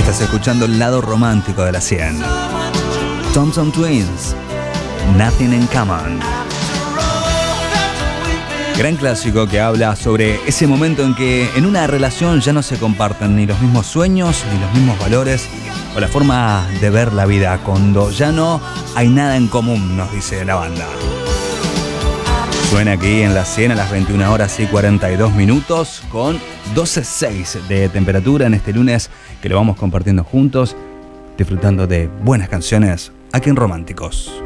Estás escuchando el lado romántico de la 100. Thompson Twins, Nothing in Common. Gran clásico que habla sobre ese momento en que en una relación ya no se comparten ni los mismos sueños, ni los mismos valores o la forma de ver la vida, cuando ya no hay nada en común, nos dice la banda. Suena aquí en la 100 a las 21 horas y 42 minutos con 12.6 de temperatura en este lunes que lo vamos compartiendo juntos, disfrutando de buenas canciones aquí en Románticos.